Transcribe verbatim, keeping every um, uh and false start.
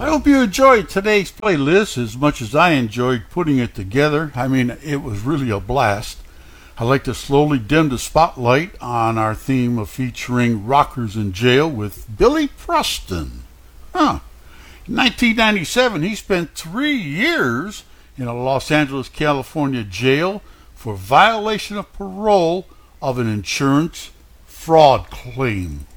I hope you enjoyed today's playlist as much as I enjoyed putting it together. I mean, it was really a blast. I like to slowly dim the spotlight on our theme of featuring rockers in jail with Billy Preston. Huh. In nineteen ninety-seven, he spent three years in a Los Angeles, California jail for violation of parole of an insurance fraud claim.